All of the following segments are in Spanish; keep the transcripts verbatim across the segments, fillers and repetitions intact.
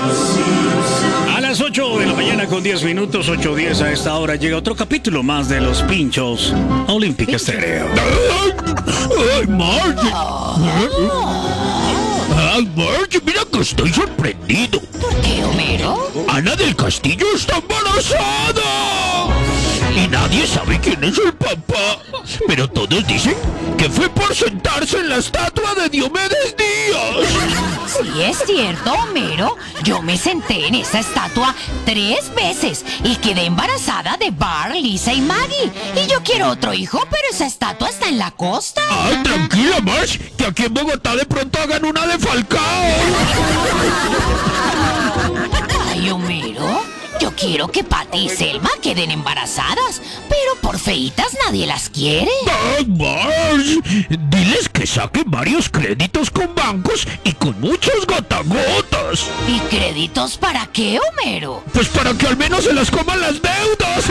A las ocho de la mañana con diez minutos, ocho diez a esta hora, llega otro capítulo más de Los Pinchos Olímpica Estéreo. ¡Ay, Marge! ¡Ay, Marge! Mira que estoy sorprendido. ¿Por qué, Homero? Ana del Castillo está embarazada. Y nadie sabe quién es el papá. Pero todos dicen que fue por sentarse en la estatua de Diomedes Díaz. Sí, es cierto, Homero. Yo me senté en esa estatua tres veces y quedé embarazada de Bart, Lisa y Maggie. Y yo quiero otro hijo, pero esa estatua está en la costa. Ay, tranquila, Marge, que aquí en Bogotá de pronto hagan una de Falcao. Ay, Homero, yo quiero que Patty y Selma queden embarazadas, pero por feitas nadie las quiere. Ay, Marge, diles que saquen varios créditos con bancos y con muchos gotagotas. ¿Y créditos para qué, Homero? Pues para que al menos se las coman las deudas.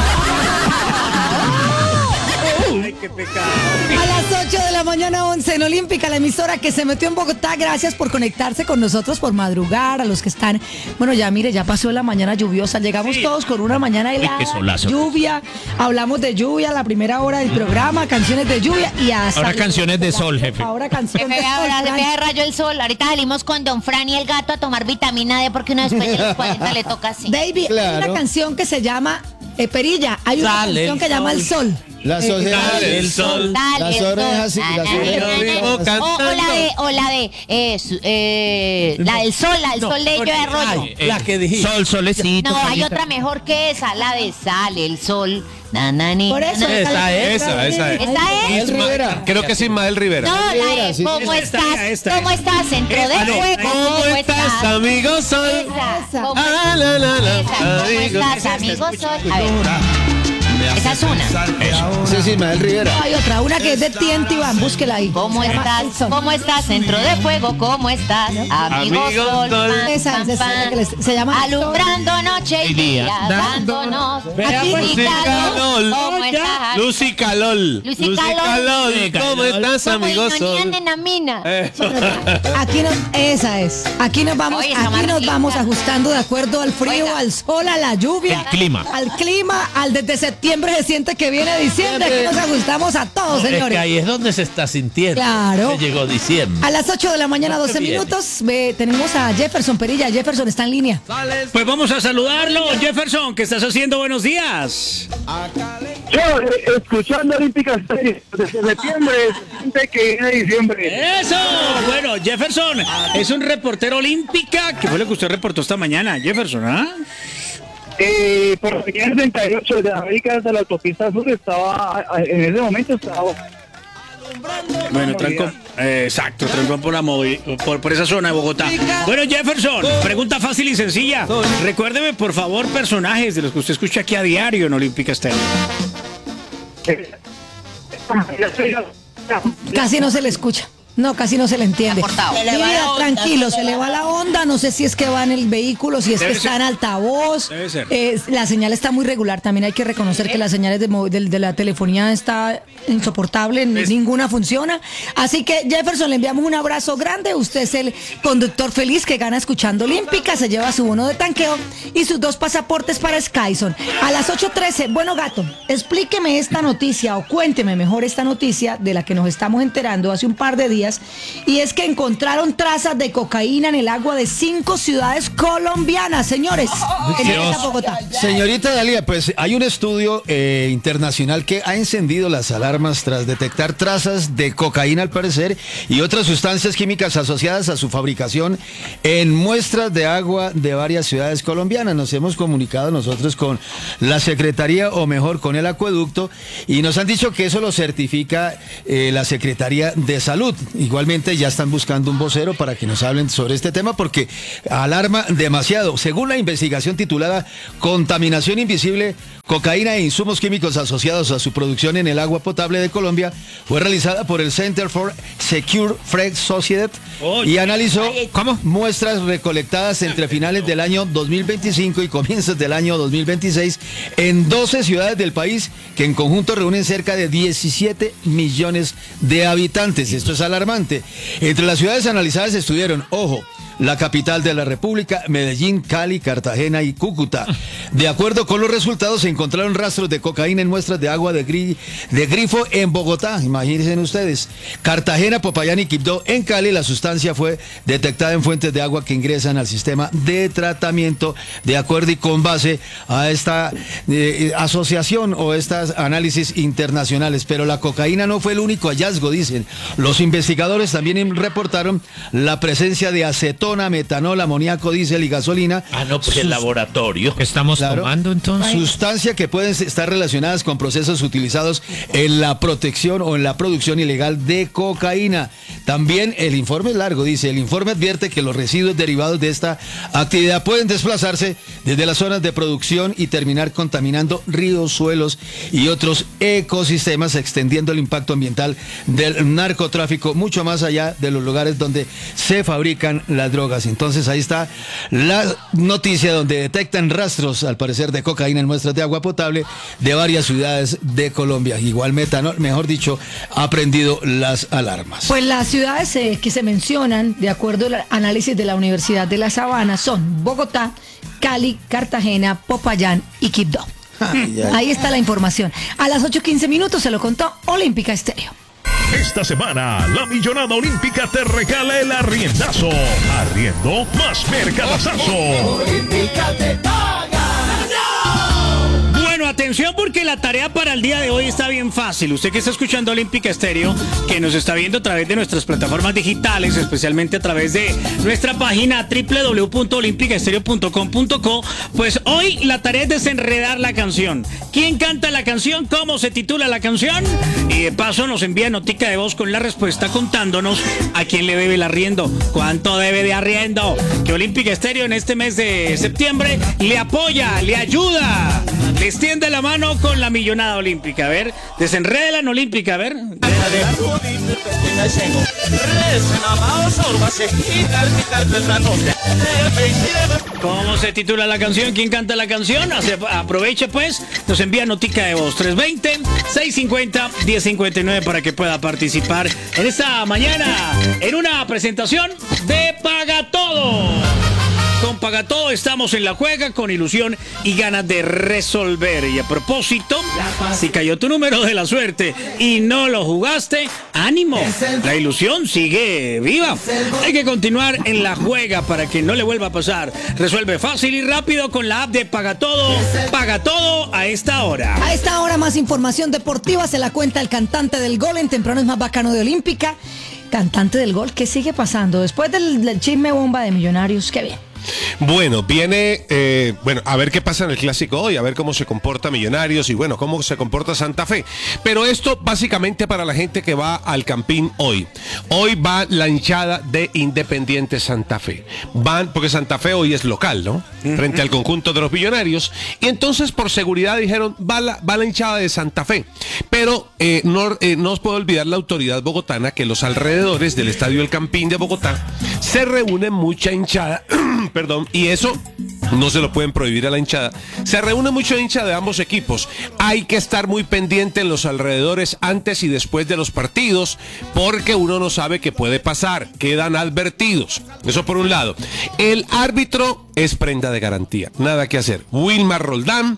Ay, qué pecado. A las ocho de la mañana, once en Olímpica, la emisora que se metió en Bogotá. Gracias por conectarse con nosotros, por madrugar, a los que están. Bueno, ya mire, ya pasó la mañana lluviosa. Llegamos Sí. todos con una mañana helada, qué solazo. lluvia. Hablamos de lluvia, la primera hora del programa, canciones de lluvia y hasta... Ahora canciones de sol, jefe. Ahora canciones de Jefe, sol. ahora se Fran. me hace rayo el sol. Ahorita salimos con Don Fran y el gato a tomar vitamina D porque uno después de los cuarenta le toca así. David, hay una canción que se llama eh, Perilla. Hay una Sale canción el que llama El Sol. Las Eh, orejas. Sale el sol. Dale, Las el orejas, sol. sí, las Na, na, orejas. na, na, Yo na. vivo O, o la cantando. de, o la de, eh, su- eh, la del sol, la del sol de ellos de Arroyo. Ay, la que dijiste. Sol, solecito. No, hay Carlita. otra mejor que esa, la de sale el sol. Na, na, ni, Por eso. na, na. Esa es, esa, esa es. ¿Esta es? Ismael Rivera. Creo que es Ismael Rivera. No, la Rivera, de sí. ¿cómo Esta, estás? esta, ¿Cómo esta. estás? Centro de Esta, no. juego. ¿Cómo estás, amigo sol? Esa. ¿Cómo Ah, la, la, la, Esa, ¿cómo amigo. estás, amigo sol? A ver, esa es una. Sí, sí, Ismael Rivera. Hay otra, una que es de T N T Van, búsquela ahí. ¿Cómo Se llama estás? El Sol. ¿Cómo estás? Centro de fuego, ¿cómo estás? Amigo Amigo sol, sol. pam, Esa, pam, esa, pam. que les- se llama El Sol. Alumbrando noche y Y día. día, dándonos Aquí- Lucy Calol, ¿cómo estás? Lucy Calol. Lucy Calol. ¿Cómo estás, Como amigo Inonía sol? Nenamina. Aquí nos, esa es. Aquí nos vamos, Oye, esa aquí nos marquita. vamos ajustando de acuerdo al frío, Oiga. al sol, a la lluvia, El clima. al clima, al desde septiembre se siente que viene diciembre. Aquí nos ajustamos a todos, Es que señores. ahí es donde se está sintiendo. Claro. Que llegó diciembre. A las ocho de la mañana, doce Bien. minutos, ve, tenemos a Jefferson Perilla. Jefferson está en línea. Pues vamos a saludarlo, Jefferson. ¿Qué estás haciendo? Buenos días. Yo, eh, escuchando Olímpica Estéreo desde septiembre, se siente que viene diciembre. ¡Eso! Bueno, Jefferson es un reportero olímpica. ¿Qué fue lo que usted reportó esta mañana, Jefferson? ¿Ah? Eh, por la mañana treinta y ocho de América, desde la autopista sur, estaba, en ese momento estaba... Bueno, trancó. eh, exacto, trancó por, la movi- por, por esa zona de Bogotá. Bueno, Jefferson, pregunta fácil y sencilla. Recuérdeme, por favor, personajes de los que usted escucha aquí a diario en Olímpica Estéreo. eh, ya estoy- Casi no se le escucha. No, casi no se le entiende. Cortado. Mi vida, tranquilo, se le va la onda. No sé si es que va en el vehículo, si es Debe que está ser. en altavoz. Debe ser. Eh, la señal está muy regular. También hay que reconocer que las señales de, mo- de- de la telefonía está insoportable, Es- ninguna funciona. Así que, Jefferson, le enviamos un abrazo grande. Usted es el conductor feliz que gana escuchando Olímpica, se lleva su bono de tanqueo y sus dos pasaportes para Skyson. A las ocho trece, bueno, gato, explíqueme esta noticia o cuénteme mejor esta noticia de la que nos estamos enterando hace un par de días, y es que encontraron trazas de cocaína en el agua de cinco ciudades colombianas, señores, en Dios. esta Bogotá. Señorita Dalia, pues hay un estudio eh, internacional que ha encendido las alarmas tras detectar trazas de cocaína al parecer y otras sustancias químicas asociadas a su fabricación en muestras de agua de varias ciudades colombianas. Nos hemos comunicado nosotros con la Secretaría, o mejor con el acueducto, y nos han dicho que eso lo certifica eh, la Secretaría de Salud. Igualmente ya están buscando un vocero para que nos hablen sobre este tema porque alarma demasiado. Según la investigación titulada Contaminación Invisible, cocaína e insumos químicos asociados a su producción en el agua potable de Colombia, fue realizada por el Center for Secure Fresh Society y analizó ¿cómo? muestras recolectadas entre finales del año dos mil veinticinco y comienzos del año dos mil veintiséis en doce ciudades del país que en conjunto reúnen cerca de diecisiete millones de habitantes. Esto es alarmante. Entre las ciudades analizadas estuvieron, ojo, la capital de la República, Medellín, Cali, Cartagena y Cúcuta. De acuerdo con los resultados, se encontraron rastros de cocaína en muestras de agua de, gri de grifo en Bogotá, imagínense ustedes. Cartagena, Popayán y Quibdó. En Cali, la sustancia fue detectada en fuentes de agua que ingresan al sistema de tratamiento, de acuerdo y con base a esta eh, asociación o estas análisis internacionales. Pero la cocaína no fue el único hallazgo, dicen. Los investigadores también reportaron la presencia de acetona, metanol, amoníaco, diésel y gasolina. Ah, no, pues el laboratorio. ¿Qué estamos Claro. tomando entonces? Sustancia que pueden estar relacionadas con procesos utilizados en la protección o en la producción ilegal de cocaína. También el informe es largo, dice, el informe advierte que los residuos derivados de esta actividad pueden desplazarse desde las zonas de producción y terminar contaminando ríos, suelos y otros ecosistemas, extendiendo el impacto ambiental del narcotráfico mucho más allá de los lugares donde se fabrican las drogas. Entonces ahí está la noticia donde detectan rastros, al parecer, de cocaína en muestras de agua potable de varias ciudades de Colombia. Igual metanol, mejor dicho, ha prendido las alarmas. Pues las ciudades eh, que se mencionan, de acuerdo al análisis de la Universidad de La Sabana, son Bogotá, Cali, Cartagena, Popayán y Quibdó. Ay, ay. Ahí está la información. A las ocho quince minutos se lo contó Olímpica Estéreo. Esta semana, la Millonada Olímpica te regala el arriendazo. Arriendo más mercadazazo. Bueno, atención porque la tarea para el día de hoy está bien fácil. Usted que está escuchando Olímpica Estéreo, que nos está viendo a través de nuestras plataformas digitales, especialmente a través de nuestra página doble u doble u doble u punto olímpica estéreo punto com punto co, pues hoy la tarea es desenredar la canción. ¿Quién canta la canción? ¿Cómo se titula la canción? Y de paso nos envía notica de voz con la respuesta contándonos a quién le debe el arriendo, cuánto debe de arriendo. Que Olímpica Estéreo en este mes de septiembre le apoya, le ayuda, le extiende la mano con la Millonada Olímpica. A ver, desenrédela en Olímpica, a ver. ¿Cómo se titula la canción? ¿Quién canta la canción? Hace- aproveche pues, nos envía notica de voz tres dos cero, seis cinco cero, uno cero cinco nueve para que pueda participar en esta mañana en una presentación de Paga Todo. Con Paga Todo estamos en la juega con ilusión y ganas de resolver. Y a propósito, si cayó tu número de la suerte y no lo jugaste, ánimo. La ilusión sigue viva. Hay que continuar en la juega para que no le vuelva a pasar. Resuelve fácil y rápido con la app de Paga Todo. Paga Todo a esta hora. A esta hora más información deportiva se la cuenta el cantante del gol en Temprano es más bacano de Olímpica. Cantante del gol, ¿qué sigue pasando? Después del, del chisme bomba de Millonarios, qué bien. Bueno, viene, eh, bueno, a ver qué pasa en el clásico hoy, a ver cómo se comporta Millonarios y bueno, cómo se comporta Santa Fe. Pero esto básicamente para la gente que va al Campín hoy. Hoy va la hinchada de Independiente Santa Fe. Van, porque Santa Fe hoy es local, ¿no? Frente al conjunto de los Millonarios. Y entonces por seguridad dijeron, va la, va la hinchada de Santa Fe. Pero eh, no, eh, no os puedo olvidar la autoridad bogotana que los alrededores del Estadio El Campín de Bogotá se reúne mucha hinchada. Perdón, y eso no se lo pueden prohibir a la hinchada. Se reúne mucho hincha de ambos equipos. Hay que estar muy pendiente en los alrededores antes y después de los partidos, porque uno no sabe qué puede pasar. Quedan advertidos. Eso por un lado. El árbitro es prenda de garantía. Nada que hacer. Wilmar Roldán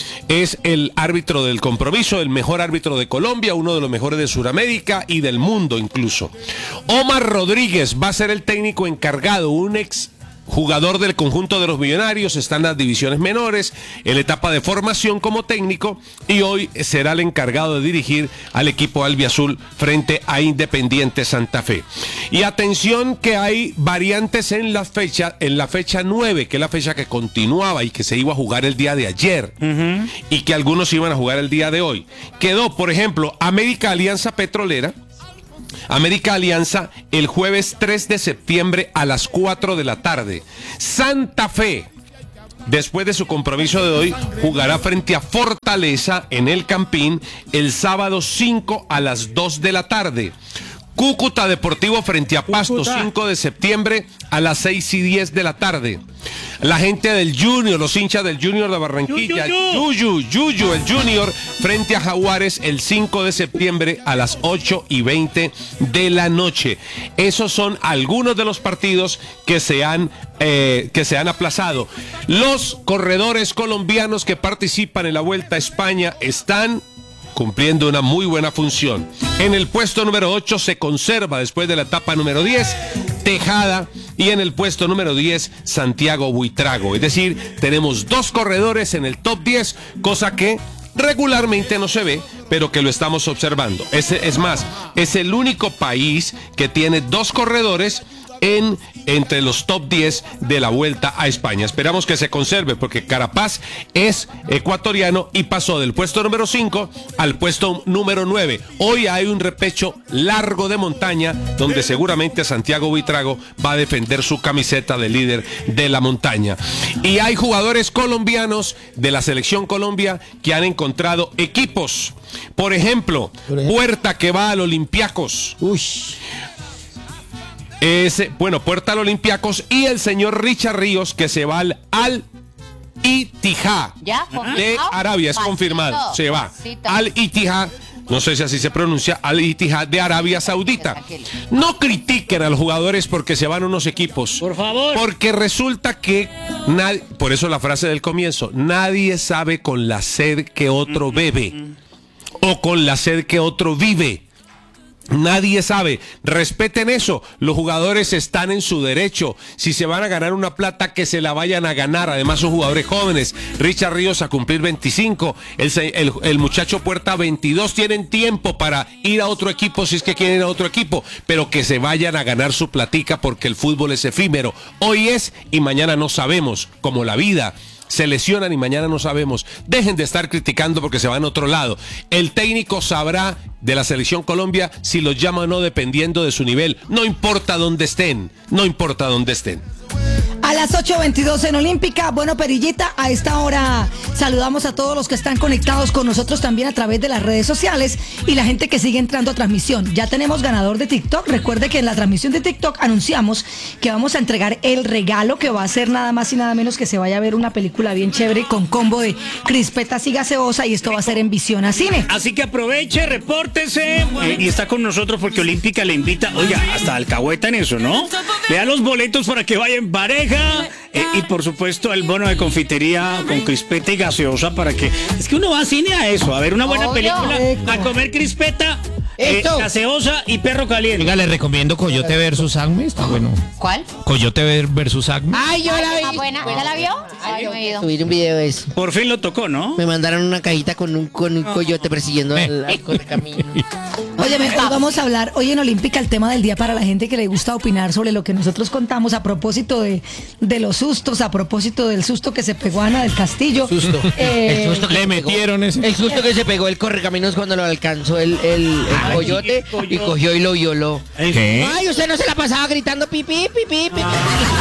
es el árbitro del compromiso, el mejor árbitro de Colombia, uno de los mejores de Sudamérica y del mundo incluso. Omar Rodríguez va a ser el técnico encargado, un ex jugador del conjunto de los Millonarios, está en las divisiones menores, en la etapa de formación como técnico y hoy será el encargado de dirigir al equipo albiazul frente a Independiente Santa Fe. Y atención que hay variantes en la fecha, en la fecha nueve, que es la fecha que continuaba y que se iba a jugar el día de ayer, uh-huh, y que algunos iban a jugar el día de hoy. Quedó, por ejemplo, América Alianza Petrolera, América Alianza el jueves tres de septiembre a las cuatro de la tarde. Santa Fe, después de su compromiso de hoy, jugará frente a Fortaleza en el Campín el sábado cinco a las dos de la tarde. Cúcuta Deportivo frente a Pasto, cinco de septiembre a las seis y diez de la tarde. La gente del Junior, los hinchas del Junior de Barranquilla, Yuyu, Yuyu, el Junior, frente a Jaguares el cinco de septiembre a las ocho y veinte de la noche. Esos son algunos de los partidos que se han, eh, que se han aplazado. Los corredores colombianos que participan en la Vuelta a España están cumpliendo una muy buena función. En el puesto número ocho se conserva, después de la etapa número diez, Tejada, y en el puesto número diez, Santiago Buitrago. Es decir, tenemos dos corredores en el top diez, cosa que regularmente no se ve, pero que lo estamos observando. Es, es más, es el único país que tiene dos corredores en entre los top diez de la Vuelta a España. Esperamos que se conserve, porque Carapaz es ecuatoriano y pasó del puesto número cinco al puesto número nueve. Hoy hay un repecho largo de montaña donde seguramente Santiago Buitrago va a defender su camiseta de líder de la montaña. Y hay jugadores colombianos de la selección Colombia que han encontrado equipos. Por ejemplo, Puerta, que va al Olympiacos. Uy. Ese, bueno, Puerta al Olympiacos, y el señor Richard Ríos, que se va al Al Ittihad ¿Ya? de Arabia, es Pasito, confirmado, se va pasito. Al Ittihad, no sé si así se pronuncia, Al Ittihad de Arabia Saudita. No critiquen a los jugadores porque se van a unos equipos, Por favor. porque resulta que nadie, por eso la frase del comienzo, nadie sabe con la sed que otro bebe o con la sed que otro vive. Nadie sabe. Respeten eso. Los jugadores están en su derecho. Si se van a ganar una plata, que se la vayan a ganar. Además son jugadores jóvenes. Richard Ríos a cumplir veinticinco. El, el, el muchacho Puerta veintidós. Tienen tiempo para ir a otro equipo si es que quieren ir a otro equipo. Pero que se vayan a ganar su platica, porque el fútbol es efímero. Hoy es y mañana no sabemos. Como la vida. Se lesionan y mañana no sabemos. Dejen de estar criticando porque se van a otro lado. El técnico sabrá de la selección Colombia si los llama o no, dependiendo de su nivel. No importa dónde estén, no importa dónde estén. A las ocho veintidós en Olímpica. Bueno, Perillita, a esta hora saludamos a todos los que están conectados con nosotros también a través de las redes sociales y la gente que sigue entrando a transmisión. Ya tenemos ganador de TikTok. Recuerde que en la transmisión de TikTok anunciamos que vamos a entregar el regalo, que va a ser nada más y nada menos que se vaya a ver una película bien chévere con combo de crispetas y gaseosa, y esto va a ser en Visión a Cine. Así que aproveche, repórtese, eh, y está con nosotros porque Olímpica le invita, oiga, hasta alcahueta en eso, ¿no? Le da los boletos para que vaya en pareja, eh, y por supuesto el bono de confitería con crispeta y gaseosa para que... Es que uno va a cine a eso, a ver una buena Obvio. película, a comer crispeta, eh, gaseosa y perro caliente. Oiga, le recomiendo Coyote versus Acme, está bueno. ¿Cuál? Coyote versus Acme. Ay, yo la Ah, vi. buena. ¿Ya la vio? Ay, no he ido. Subir un video de eso. Por fin lo tocó, ¿no? Me mandaron una cajita con un, con un coyote persiguiendo al, al correcamino. Óyeme, hoy vamos a hablar, hoy en Olímpica, el tema del día para la gente que le gusta opinar sobre lo que nosotros contamos a propósito de, de los sustos, a propósito del susto que se pegó Ana del Castillo. Susto. Eh, El susto que Le se pegó. metieron ese. El susto que se pegó el correcaminos cuando lo alcanzó el, el, el coyote y cogió y lo violó. ¿Qué? Ay, usted no se la pasaba gritando pipí, pipí, pipí.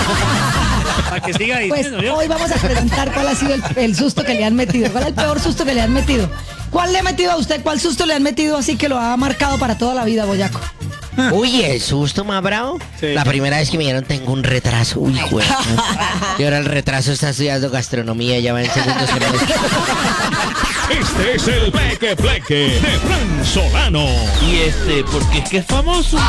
Para que siga Pues diciendo, ¿yo? hoy vamos a preguntar cuál ha sido el, el susto que le han metido, cuál es el peor susto que le han metido. ¿Cuál le ha metido a usted? ¿Cuál susto le han metido así que lo ha marcado para toda la vida, Boyaco? Uy, el susto más bravo. Sí. La primera vez que me dieron tengo un retraso. Uy, güey. Y ahora el retraso está estudiando gastronomía, ya va en segundo semestre. Este es el Pleque Pleque de Fran Solano. Y este, porque es que es famoso.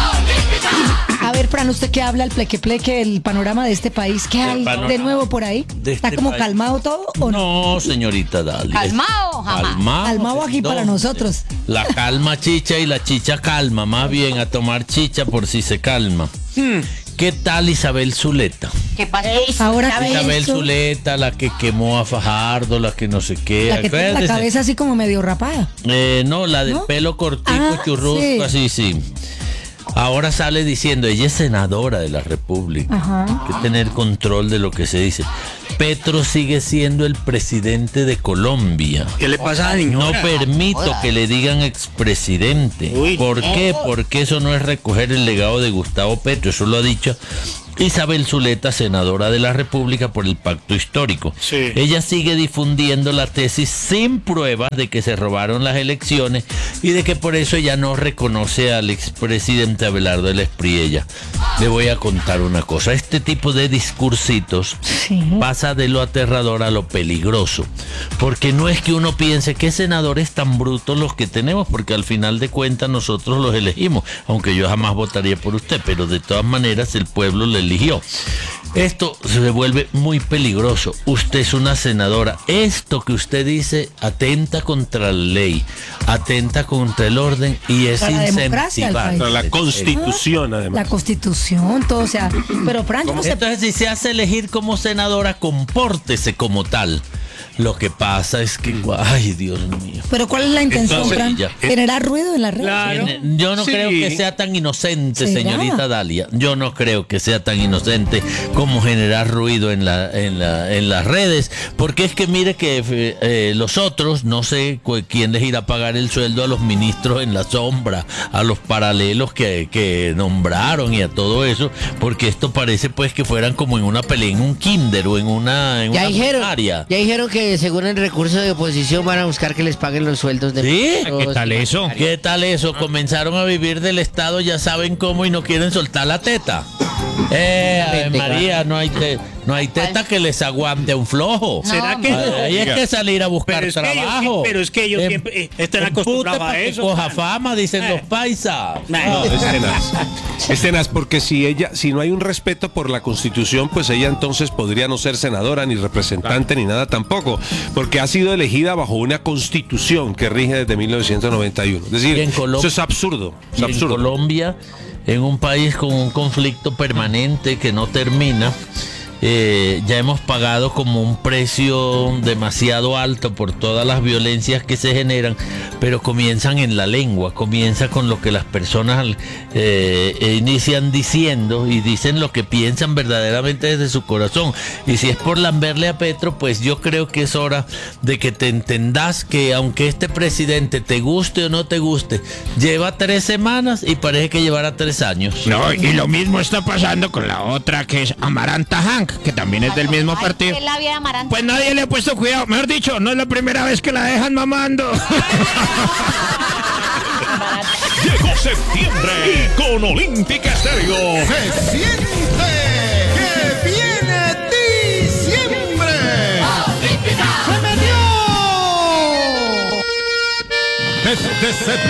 A ver, Fran, usted que habla el pleque pleque, el panorama de este país, ¿qué hay panorama de nuevo por ahí? de ¿Está este como país. calmado todo o no? No, señorita Dalia. Calmado, jamás. Calmado. Calmado aquí para ¿Dónde? nosotros. La calma chicha y la chicha calma. Más bien a tomar chicha por si se calma. Hmm. ¿Qué tal Isabel Zuleta? ¿Qué pasó? Ahora Isabel eso, Zuleta, la que quemó a Fajardo, la que no sé qué. la que tiene la Acuérdese. cabeza así como medio rapada. Eh, no, la del ¿No? pelo cortico, Ah, churrusco, sí. así, sí. Ahora sale diciendo, ella es senadora de la República. Ajá. Hay que tener control de lo que se dice. Petro sigue siendo el presidente de Colombia. ¿Qué le pasa a la No señora? permito que le digan expresidente. Uy, ¿Por qué? Porque eso no es recoger el legado de Gustavo Petro. Eso lo ha dicho Isabel Zuleta, senadora de la República por el Pacto Histórico. Sí. Ella sigue difundiendo la tesis sin pruebas de que se robaron las elecciones y de que por eso ella no reconoce al expresidente Abelardo de la Espriella. Le voy a contar una cosa. Este tipo de discursitos Sí. pasa de lo aterrador a lo peligroso. Porque no es que uno piense qué senadores tan brutos los que tenemos, porque al final de cuentas nosotros los elegimos, aunque yo jamás votaría por usted, pero de todas maneras el pueblo le eligió. Esto se vuelve muy peligroso. Usted es una senadora. Esto que usted dice atenta contra la ley, atenta contra el orden y es Para la democracia del incentivar. país. Para la Constitución, además. La Constitución, todo, o sea, pero Fran, yo no sé. Entonces, si se hace elegir como senadora, compórtese como tal. Lo que pasa es que, ay, Dios mío. Pero ¿cuál es la intención, Entonces, Fran? ya. Generar ruido en la red. Claro. Yo no Sí. creo que sea tan inocente, ¿Será? señorita Dalia. Yo no creo que sea tan inocente como generar ruido en la, en la, en las redes, porque es que mire que eh, los otros, no sé cu- quién les irá a pagar el sueldo a los ministros en la sombra, a los paralelos que, que nombraron y a todo eso, porque esto parece pues que fueran como en una pelea, en un kinder o en una, en Ya una dijeron, primaria. ya dijeron que según el recurso de oposición van a buscar que les paguen los sueldos de... ¿Sí? ministros ¿Qué tal y eso? mandatarios. ¿Qué tal eso? Comenzaron a vivir del Estado, ya saben cómo, y no quieren soltar la teta. Eh, Ave Vente, María, no hay, te- no hay teta que les aguante un flojo. ¿Será que Ahí hay que salir a buscar Pero es que ellos- trabajo. pero es que ellos Em- siempre, eh, están empute acostumbrados pa' a que eso, coja man. fama, dicen Eh. los paisas. No, Es tenaz. Es tenaz porque si ella, si no hay un respeto por la Constitución, pues ella entonces podría no ser senadora, ni representante, ni nada tampoco, porque ha sido elegida bajo una Constitución que rige desde mil novecientos noventa y uno. Es decir, Y en Colom- eso es absurdo. Es Y en absurdo. Colombia, en un país con un conflicto permanente que no termina, eh, ya hemos pagado como un precio demasiado alto por todas las violencias que se generan, pero comienzan en la lengua, comienza con lo que las personas eh, inician diciendo y dicen lo que piensan verdaderamente desde su corazón. Y si es por lamberle a Petro, pues yo creo que es hora de que te entendas que aunque este presidente te guste o no te guste, lleva tres semanas y parece que llevará tres años. No, y lo mismo está pasando con la otra que es Amaranta Hank, que también es del mismo partido. ¿Qué labia de Amaranta? Pues nadie le ha puesto cuidado. Mejor dicho, no es la primera vez que la dejan mamando. Llegó septiembre con Olímpica Estéreo. ¡Se siente que viene diciembre! ¡Se metió! Desde